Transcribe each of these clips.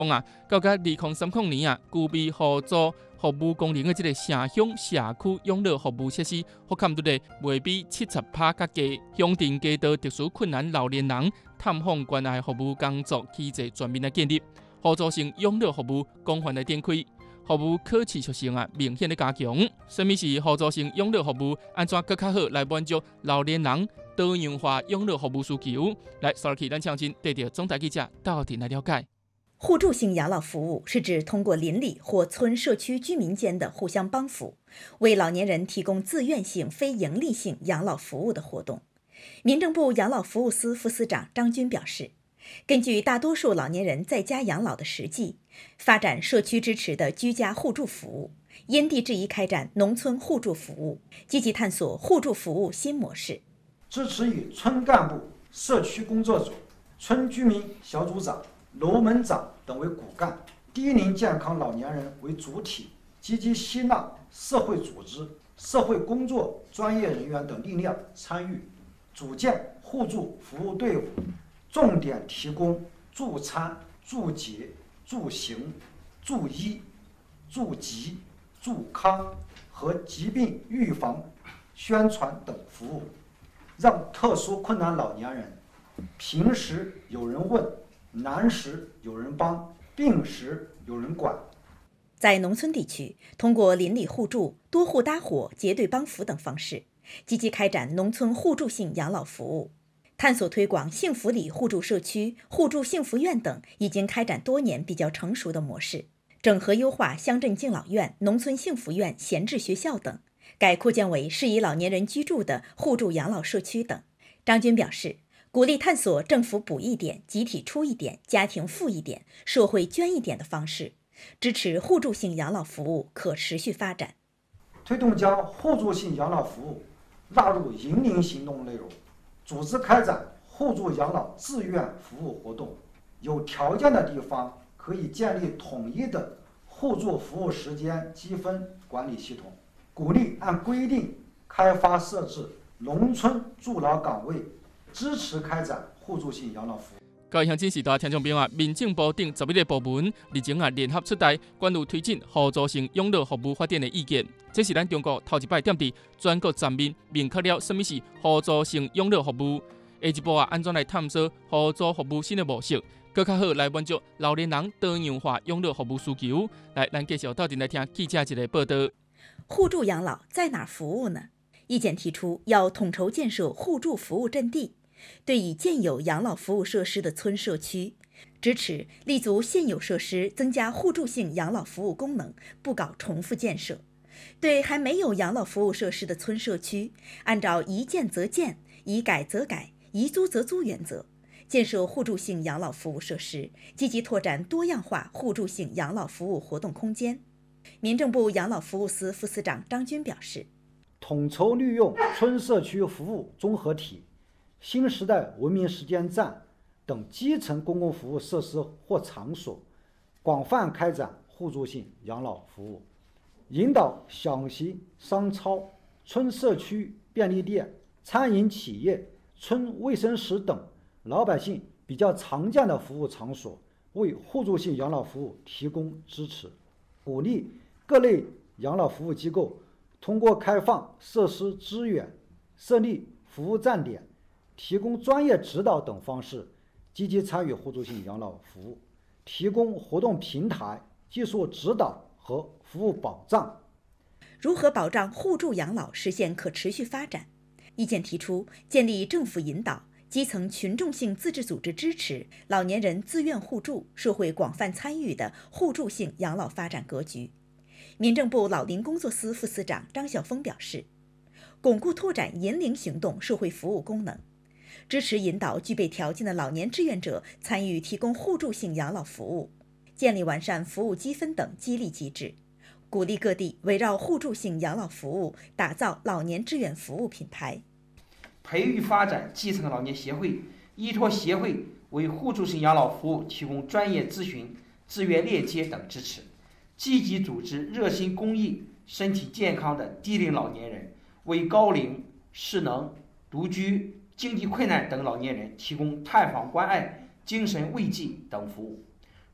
往到2030年具备互助服务功能的这个城乡社区养老服务设施，覆盖率未比70%较低。乡镇街道特殊困难老年人探访关爱服务工作机制全面的建立，互助性养老服务广泛的展开。服务可持续性明显的加强。什么是互助性养老服务？安怎更较好来满足老年人多样化养老服务需求？来，稍起咱请进对着总台记者到底来了解。 互助性养老服务是指通过邻里或村社区居民间的互相帮扶，为老年人提供自愿性、非营利性养老服务的活动。民政部养老服务司副司长张军表示，根据大多数老年人在家养老的实际，发展社区支持的居家互助服务，因地制宜开展农村互助服务，积极探索互助服务新模式。 支持以村干部、社区工作组、村居民小组长、楼门长等为骨干，低龄健康老年人为主体，积极吸纳社会组织、社会工作专业人员等力量参与，组建互助服务队伍，重点提供助餐、助洁、助行、助医、助疾、助康和疾病预防宣传等服务，让特殊困难老年人平时有人问，难时有人帮，病时有人管。 在农村地区，通过邻里互助、多户搭伙、结对帮扶等方式，积极开展农村互助性养老服务，探索推广幸福里互助社区、互助幸福院等已经开展多年比较成熟的模式，整合优化乡镇敬老院、农村幸福院、闲置学校等，改扩建为适宜老年人居住的互助养老社区等。张军表示，鼓励探索政府补一点、集体出一点、家庭付一点、社会捐一点的方式，支持互助性养老服务可持续发展， 推动将互助性养老服务纳入引领行动内容，组织开展互助养老志愿服务活动。有条件的地方可以建立统一的互助服务时间积分管理系统，鼓励按规定开发设置农村助老岗位，支持开展互助性养老服务。 各位乡亲时代听众朋友民政部等11个部门日前联合出台关于推进互助性养老服务发展的意见。这是咱中国头一摆点伫全国层面明确了什么是互助性养老服务。下一步安怎来探索互助服务新的模式，更较好来满足老年人多样化养老服务需求。来，咱继续到阵来听记者一个报道。 互助养老在哪儿服务呢？意见提出要统筹建设互助服务阵地，对已建有养老服务设施的村社区，支持立足现有设施增加互助性养老服务功能，不搞重复建设；对还没有养老服务设施的村社区，按照宜建则建、宜改则改、宜租则租原则，建设互助性养老服务设施，积极拓展多样化互助性养老服务活动空间。民政部养老服务司副司长张军表示， 统筹利用村社区服务综合体、新时代文明实践站等基层公共服务设施或场所，广泛开展互助性养老服务，引导小型商超、村社区便利店、餐饮企业、村卫生室等老百姓比较常见的服务场所，为互助性养老服务提供支持，鼓励各类养老服务机构通过开放设施资源、设立服务站点、提供专业指导等方式，积极参与互助性养老服务，提供活动平台、技术指导和服务保障。 如何保障互助养老实现可持续发展？意见提出建立政府引导、基层群众性自治组织支持、老年人自愿互助、社会广泛参与的互助性养老发展格局。民政部老龄工作司副司长张晓峰表示，巩固拓展引领行动社会服务功能，支持引导具备条件的老年志愿者参与提供互助性养老服务，建立完善服务积分等激励机制，鼓励各地围绕互助性养老服务打造老年志愿服务品牌， 培育发展基层老年协会，依托协会为互助性养老服务提供专业咨询、资源链接等支持，积极组织热心公益、身体健康的低龄老年人，为高龄、失能、独居、经济困难等老年人提供探访关爱、精神慰藉等服务，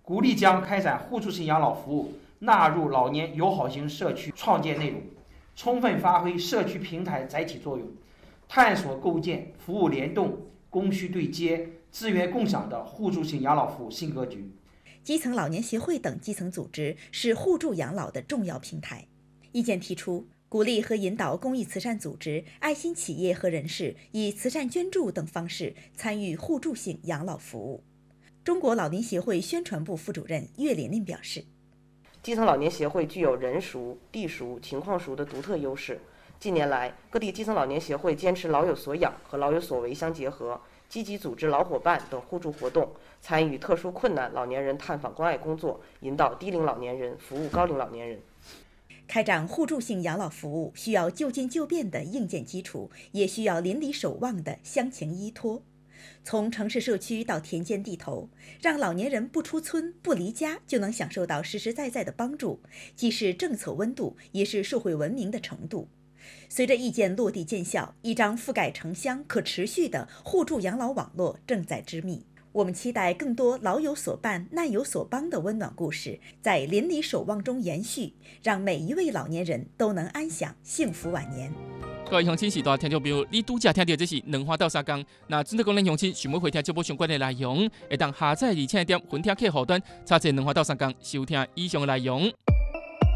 鼓励将开展互助性养老服务纳入老年友好型社区创建内容，充分发挥社区平台载体作用，探索构建服务联动、供需对接、资源共享的互助性养老服务新格局。 基层老年协会等基层组织是互助养老的重要平台。意见提出，鼓励和引导公益慈善组织、爱心企业和人士以慈善捐助等方式参与互助性养老服务。中国老龄协会宣传部副主任岳琳琳表示， 基层老年协会具有人熟、地熟、情况熟的独特优势。近年来，各地基层老年协会坚持老有所养和老有所为相结合，积极组织老伙伴等互助活动，参与特殊困难老年人探访关爱工作，引导低龄老年人服务高龄老年人。 开展互助性养老服务需要就近就便的硬件基础，也需要邻里守望的乡情依托。从城市社区到田间地头，让老年人不出村不离家就能享受到实实在在的帮助，既是政策温度，也是社会文明的程度。随着意见落地见效，一张覆盖城乡可持续的互助养老网络正在织密。我们期待更多老有所伴、难有所帮的温暖故事，在邻里守望中延续，让每一位老年人都能安享幸福晚年。 各位乡亲时代听众朋友，你拄则听到这是两花到三工。那针对讲咱乡亲想要回听节目相关的内容，会当下载而且点分听客户端，查询两花到三工收听以上的内容。